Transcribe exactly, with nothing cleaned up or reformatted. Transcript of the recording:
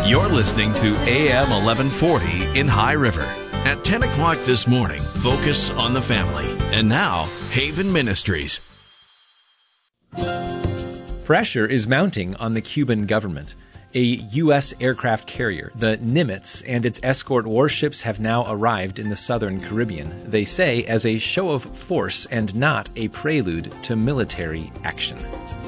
You're listening to A M eleven forty in High River. At ten o'clock this morning, focus on the family. And now, Haven Ministries. Pressure is mounting on the Cuban government. A U S aircraft carrier, the Nimitz, and its escort warships have now arrived in the southern Caribbean, they say as a show of force and not a prelude to military action.